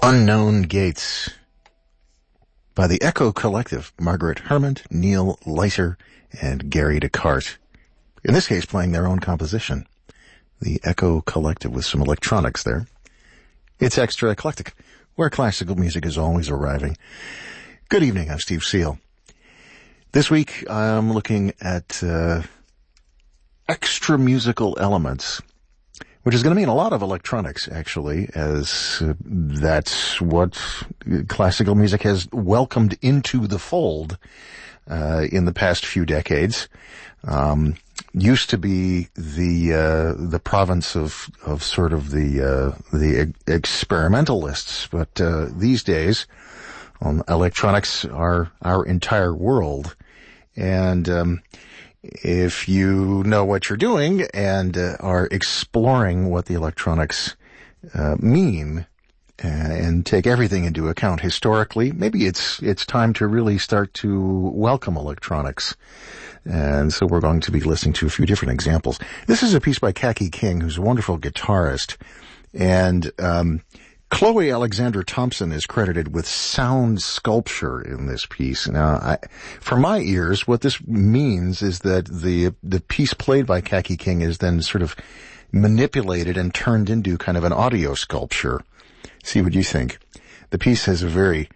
Unknown Gates by the Echo Collective, Margaret Hermond, Neil Leiser, and Gary Descartes. In this case, playing their own composition. The Echo Collective with some electronics there. It's extra eclectic, where classical music is always arriving. Good evening, I'm Steve Seal. This week, I'm looking at extra musical elements, which is going to mean a lot of electronics, actually, as that's what classical music has welcomed into the fold in the past few decades. Used to be the province of sort of the experimentalists, but these days, electronics are our entire world, and if you know what you're doing and are exploring what the electronics mean and take everything into account historically, maybe it's time to really start to welcome electronics. And so we're going to be listening to a few different examples. This is a piece by Kaki King, who's a wonderful guitarist, and Chloe Alexander Thompson is credited with sound sculpture in this piece. Now, for my ears, what this means is that the piece played by Kaki King is then sort of manipulated and turned into kind of an audio sculpture. See what you think. The piece has a very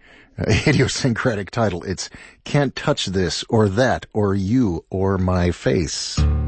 idiosyncratic title. It's Can't Touch This or That or You or My Face.